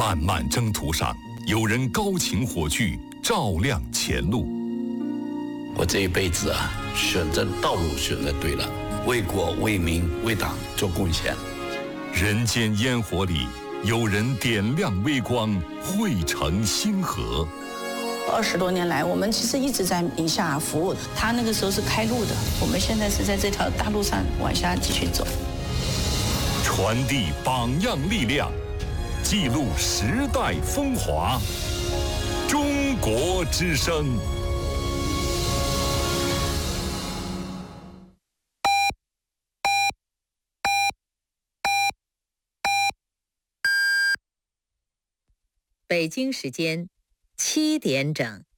漫漫征途上，有人高擎火炬，照亮前路。 我这一辈子选择道路选择对了，为国为民为党做贡献。 人间烟火里，有人点亮微光，汇成星河。 20多年来，我们其实一直在宁夏服务。他那个时候是开路的，我们现在是在这条大路上往下继续走。 传递榜样力量，记录时代风华。中国之声。 北京时间7点整。